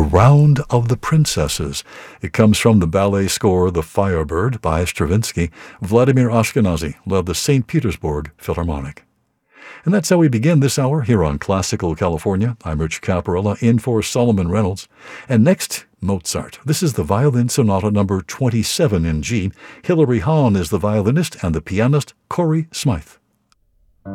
Round of the Princesses. It comes from the ballet score The Firebird by Stravinsky. Vladimir Ashkenazy led the St. Petersburg Philharmonic. And that's how we begin this hour here on Classical California. I'm Rich Caparella, in for Solomon Reynolds. And next, Mozart. This is the Violin Sonata number 27 in G. Hilary Hahn is the violinist and the pianist Corey Smythe.